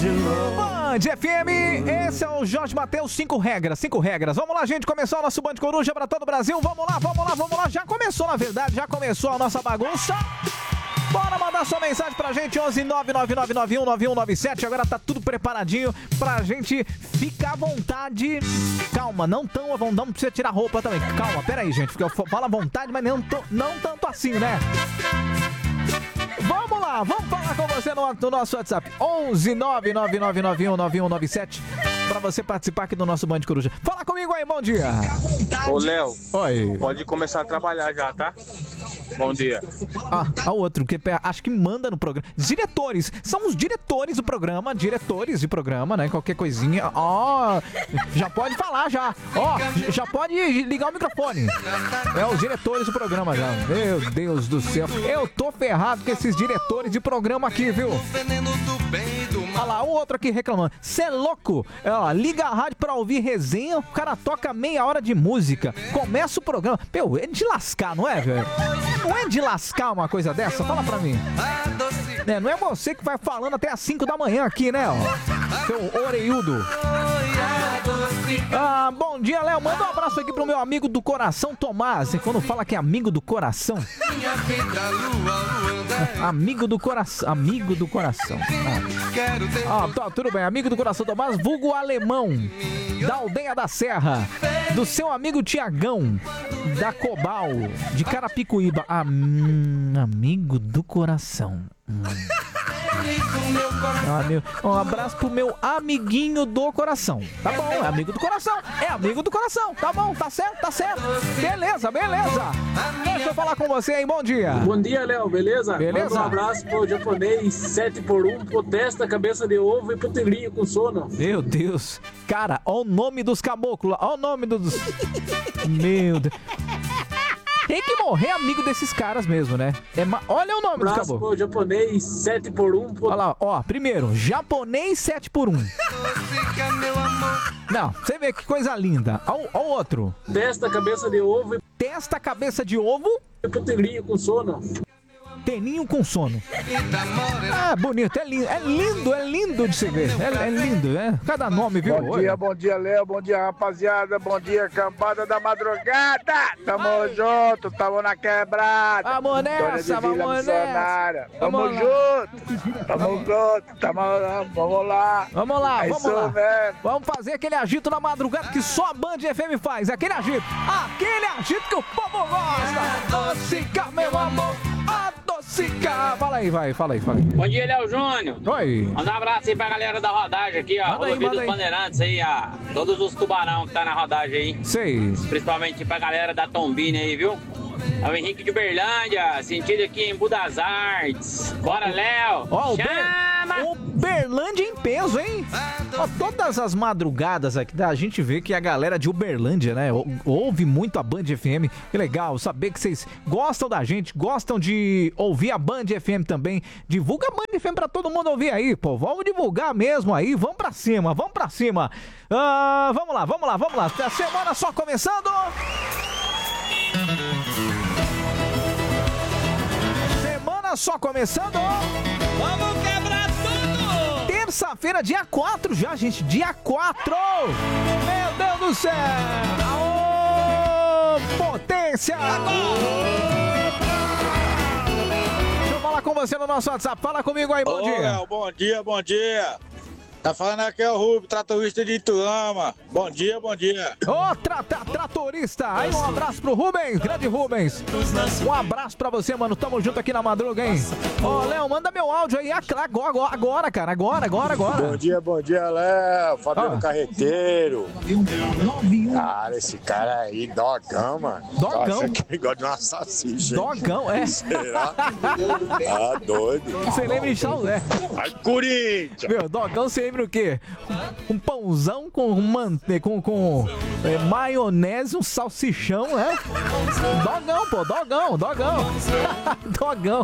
Band FM, esse é o Jorge Mateus, 5 regras. Vamos lá, gente, começou o nosso Band Coruja pra todo o Brasil. Vamos lá. Já começou, na verdade, a nossa bagunça. Bora mandar sua mensagem pra gente, 11-99991-9197. Agora tá tudo preparadinho pra gente ficar à vontade. Calma, não precisa tirar roupa também. Calma, pera aí, gente, porque eu falo à vontade, mas não tanto assim, né? Vamos lá, vamos falar com você no nosso WhatsApp, 11-99991-9197, pra você participar aqui do nosso Band Coruja. Fala comigo aí, bom dia. Ô, Léo. Oi. Pode começar a trabalhar já, tá? Bom dia. O outro, que acho que manda no programa. Diretores, são os diretores do programa, diretores de programa, né? Qualquer coisinha. Já pode falar já. Já pode ligar o microfone. É os diretores do programa já. Meu Deus do céu. Eu tô ferrado com esses diretores de programa aqui, viu? Olha lá, o outro aqui reclamando. Cê é louco? Liga a rádio pra ouvir resenha, o cara toca meia hora de música. Começa o programa. Meu, é de lascar, não é, velho? Não é de lascar uma coisa dessa? Fala pra mim. Não é você que vai falando até às 5 da manhã aqui, né? Seu oreiudo. Bom dia, Léo. Manda um abraço aqui pro meu amigo do coração, Tomás. E quando fala que é amigo do coração. Amigo do coração. Tá, tudo bem. Amigo do coração, Tomás, vulgo alemão, da aldeia da Serra. Do seu amigo Tiagão, da Cobal, de Carapicuíba. Amigo do coração. Um abraço pro meu amiguinho do coração. Tá bom, é amigo do coração. Tá bom, tá certo. Beleza. Deixa eu falar com você aí, bom dia. Bom dia, Léo, beleza? Manda um abraço pro japonês 7x1, pro testa, cabeça de ovo e pro tigrinho com sono. Meu Deus. Cara, ó o nome dos caboclos, ó o nome dos... Meu Deus. Tem que morrer amigo desses caras mesmo, né? Olha o nome dos caboclos. Pro japonês 7x1. Olha lá, primeiro, japonês 7x1. Não, você vê que coisa linda. Ó o outro. Testa, cabeça de ovo. Testa, cabeça de ovo. E pro tigrinho com sono. Teninho com sono. Bonito, é lindo de se ver. É lindo, né? Cada nome, viu? Bom dia, Léo, bom dia, rapaziada, bom dia, cambada da madrugada. Tamo junto, tamo na quebrada. Vamos nessa. Tamo junto, vamos lá. Vamos fazer aquele agito na madrugada que só a Band FM faz. Aquele agito que o povo gosta. Adocicar, meu amor. Fala aí. Bom dia, Léo Júnior. Oi. Manda um abraço aí pra galera da rodagem aqui, ó. Rodovia dos Bandeirantes aí, ó. Todos os tubarão que tá na rodagem aí. Sei. Principalmente pra galera da Tombini aí, viu? É o Henrique de Uberlândia, sentido aqui em Budas Artes. Bora, Léo! Chama! Uberlândia em peso, hein? Todas as madrugadas aqui, a gente vê que a galera de Uberlândia, né, ouve muito a Band FM. Que legal saber que vocês gostam da gente, gostam de ouvir a Band FM também. Divulga a Band FM pra todo mundo ouvir aí, pô. Vamos divulgar mesmo aí, vamos pra cima. Vamos lá. A semana só começando. Vamos quebrar tudo! Terça-feira, dia 4 já, gente. Dia 4! Meu Deus do céu! Aô, potência! Deixa eu falar com você no nosso WhatsApp. Fala comigo aí, bom dia. Bom dia. Tá falando aqui é o Rubio, tratorista de Ituama. Bom dia. Tratorista. Aí um abraço pro Rubens, grande Rubens. Um abraço pra você, mano. Tamo junto aqui na madruga, hein? Léo, manda meu áudio aí agora, cara. Agora. Bom dia, Léo. Fabiano Carreteiro. Cara, esse cara aí, Dogão, mano. Dogão? Nossa, que gosta de uma salsicha. Dogão, é? Será? Doido. Você lembra de Chalé? Ai, Corinthians. Meu, Dogão, você lembra o quê? Um pãozão com maionese, um salsichão, né? Dogão, pô, dogão. Dogão.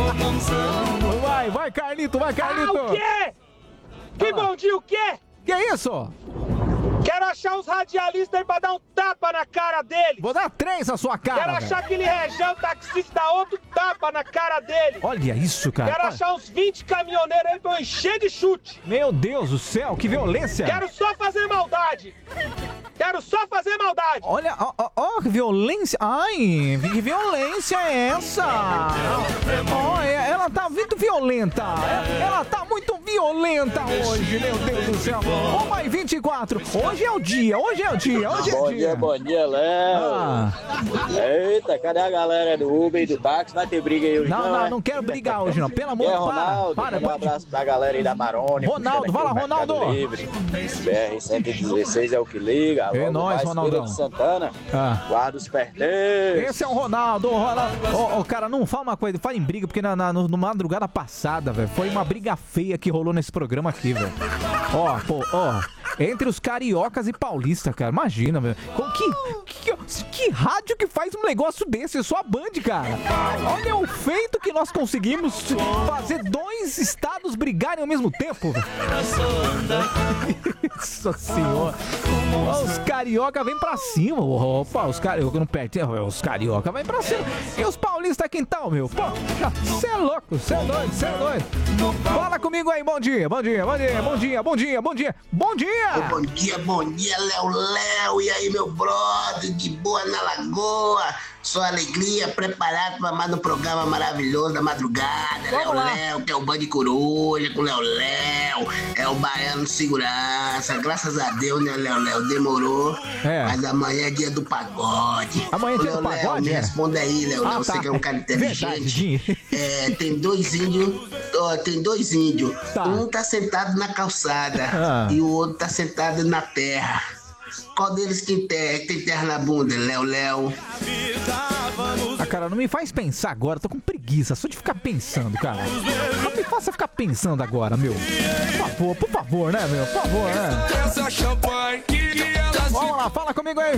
Vai, Carlito. O quê? Que bom dia, o quê? Que é isso? Quero achar os radialistas aí pra dar um tapa na cara dele. Vou dar 3 na sua cara. Quero achar aquele Rejão taxista dar outro tapa na cara dele. Olha isso, cara. Quero achar uns 20 caminhoneiros aí pra eu encher de chute. Meu Deus do céu, que violência. Quero só fazer maldade. Quero só fazer maldade. Olha, ó, que violência. Ai, que violência é essa? Ela tá muito violenta. Ela tá muito violenta hoje, meu Deus do céu. 1h24. Hoje é o dia. Bom dia, Léo. Eita, cadê a galera do Uber e do táxi? Vai ter briga aí hoje, não quero brigar hoje, não. Pelo amor de Deus, para. Um abraço pra galera aí da Maroni. Ronaldo, vai lá, Ronaldo. BR-116 é o que liga. É nóis, Ronaldão. De Santana, guarda os pertences. Esse é o Ronaldo. Cara, não fala uma coisa, fala em briga, porque no madrugada passada, velho, foi uma briga feia que rolou nesse programa aqui, velho. Entre os cariocas e paulistas, cara. Imagina, velho. Que rádio que faz um negócio desse? É só a Band, cara. Olha o feito que nós conseguimos fazer 2 estados brigarem ao mesmo tempo, velho. Nossa senhora. Os carioca vêm pra cima. Opa, os carioca não perdem. Os carioca vêm pra cima. E os paulistas aqui então, meu? Pô, você é louco, você é doido. Fala comigo aí, bom dia. Bom dia, Léo. E aí, meu brother, de boa na lagoa. Só alegria, preparado para mais um programa maravilhoso da madrugada. Léo, que é o Band Coruja com Léo. É o Baiano de Segurança. Graças a Deus, né, Léo? Demorou. Mas amanhã é dia do pagode. Amanhã é dia do pagode? Léo, me responde aí, Léo. Você que é um cara inteligente. Tem 2 índios. Tem 2 índios. Um tá sentado na calçada e o outro tá sentado na terra. Qual deles que tem terra na bunda, Léo? Cara, não me faz pensar agora, tô com preguiça só de ficar pensando, cara. Não me faça ficar pensando agora, meu. Por favor, né, meu? Por favor, né? Vamos lá, fala comigo aí,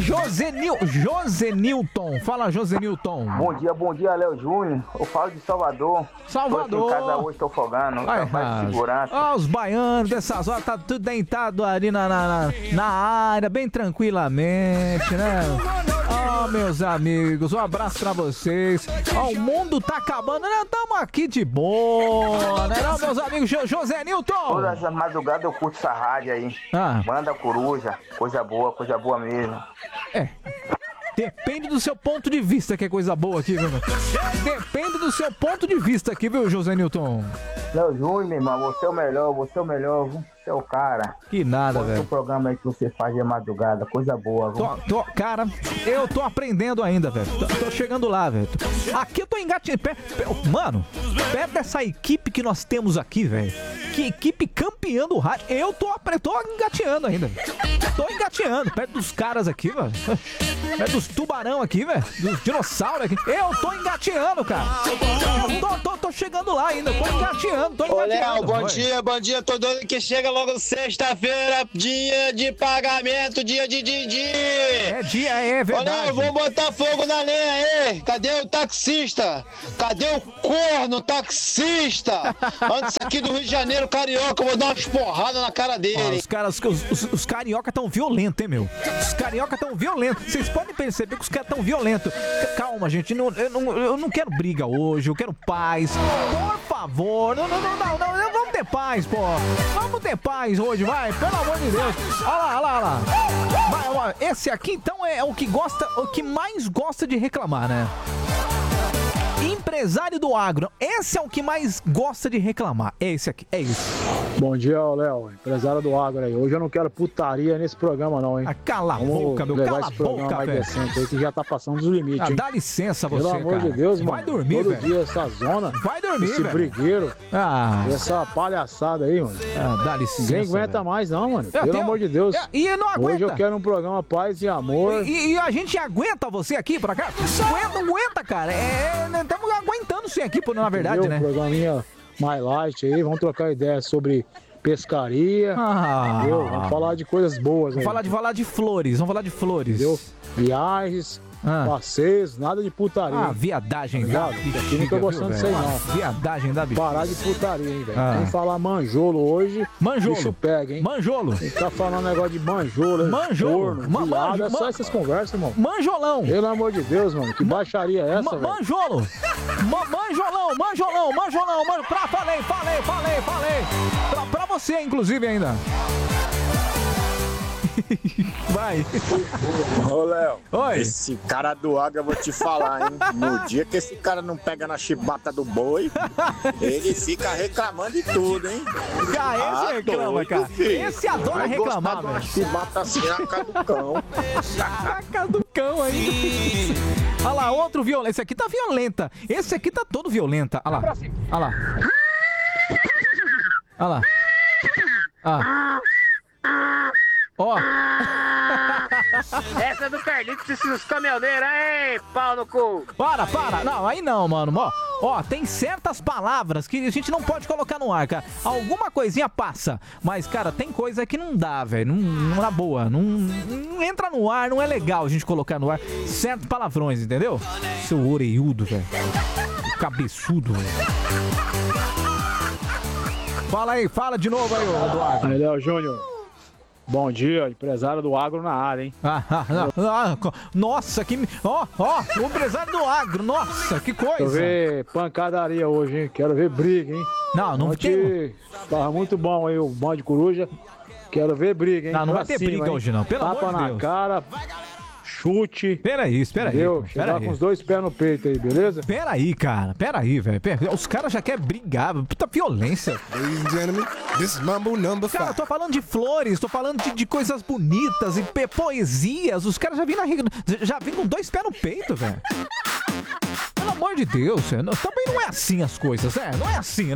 Josenilton. Fala, Josenilton. Bom dia, Léo Júnior. Eu falo de Salvador. Tô aqui em casa hoje, tô folgando. Trabalho de segurança. Os baianos dessas horas, tá tudo deitado ali na área, bem tranquilamente, né? Meus amigos, um abraço pra vocês. O mundo tá acabando, nós estamos aqui de boa, né, não, meus amigos? José Nilton. Todas as madrugadas eu curto essa rádio aí. Banda Coruja, coisa boa mesmo. Depende do seu ponto de vista que é coisa boa aqui, viu? Depende do seu ponto de vista aqui, viu, José Nilton? Léo Júnior, meu irmão, você é o melhor, viu? Você é o cara. Que nada, velho. O programa aí que você faz de madrugada, coisa boa, viu? Cara, eu tô aprendendo ainda, velho. Tô chegando lá, velho. Aqui eu tô engatinhando. Mano, perto dessa equipe que nós temos aqui, velho. Que equipe campeã do rádio. Eu tô engateando ainda. Tô engateando. Perto dos caras aqui, velho. Perto dos tubarão aqui, velho. Dos dinossauros aqui. Eu tô engateando, cara. Tô chegando lá ainda. Tô engateando. Ô, Léo, bom dia. Tô doido que chega logo sexta-feira, dia de pagamento, dia de din-din. É verdade. Olha, eu vou botar fogo na lenha aí. Cadê o taxista? Cadê o corno taxista? Antes aqui do Rio de Janeiro, carioca, eu vou dar umas porradas na cara dele. Os carioca tão violentos, hein, meu? Os carioca tão violentos. Vocês podem perceber que os caras tão violentos. Calma, gente. Eu não quero briga hoje. Eu quero paz. Por favor. Não. Vamos ter paz, pô. Vamos ter paz hoje, vai. Pelo amor de Deus. Olha lá. Vai, esse aqui, então, é o que mais gosta de reclamar, né? Empresário do agro. Esse é o que mais gosta de reclamar. É esse aqui, é isso. Bom dia, Léo, empresário do agro aí. Hoje eu não quero putaria nesse programa não, hein? Cala a boca, meu. Cala a boca, velho. Aí que já tá passando dos limites, hein? Dá licença você, pelo amor cara. de Deus, mano. Vai dormir, todo dia essa zona. Vai dormir, esse velho. brigueiro. Essa palhaçada aí, mano. Dá licença. Ninguém aguenta mais não, mano. Pelo amor de Deus. E não aguenta. Hoje eu quero um programa paz e amor. E a gente aguenta você aqui pra cá? Aguenta, cara. Estamos aguentando você aqui, na verdade, entendeu? Né? Programinha mais light aí. Vamos trocar ideias sobre pescaria. Vamos falar de coisas boas. Vamos falar de flores. Entendeu? Viagens. Passeios, nada de putaria. Ah, viadagem da bexiga. Aqui não tô gostando disso aí, não. Viadagem da bexiga. Parar de putaria, hein, velho. Quem falar manjolo hoje, bicho pega, hein. Manjolo. Quem tá falando negócio de manjolo, manjolo. Viado, é só essas conversas, irmão. Manjolão. Pelo amor de Deus, mano. Que baixaria é essa, velho? Manjolo. Manjolão. Falei. Pra você, inclusive, ainda. Vai. Ô, Léo. Oi. Esse cara do Água, eu vou te falar, hein? No dia que esse cara não pega na chibata do boi, ele fica reclamando de tudo, hein? Esse reclama, cara. Filho. Esse adora reclamar, velho. Chibata assim, a caducão. A caducão aí. Olha lá, outro violento. Esse aqui tá violenta. Esse aqui tá todo violenta. Olha lá. Olha lá. Ó. Essa é do Carlitos e os caminhoneiros, hein? Pau no cu. Para. Não, aí não, mano. Ó, tem certas palavras que a gente não pode colocar no ar, cara. Alguma coisinha passa. Mas, cara, tem coisa que não dá, velho. Não na boa. Não entra no ar, não é legal a gente colocar no ar certos palavrões, entendeu? Seu orelhudo, velho. Cabeçudo, velho. Fala aí, fala de novo aí, Eduardo. Aí, Léo Júnior. Bom dia, empresário do agro na área, hein? Nossa, que... Ó, o empresário do agro, nossa, que coisa. Quero ver pancadaria hoje, hein? Quero ver briga, hein? Não tem... Tava muito bom aí o Bande Coruja. Quero ver briga, hein? Não vai ter briga hoje, não, pelo amor de Deus. Tapa na cara... Chute. Espera aí. Chegar com os dois pés no peito aí, beleza? Pera aí, velho. Os caras já querem brigar. Puta violência. Ladies and gentlemen, this is Mambo number 5. Cara, eu tô falando de flores, tô falando de coisas bonitas e poesias. Os caras já vêm com dois pés no peito, velho. Pelo amor de Deus, também não é assim as coisas, não é assim, né?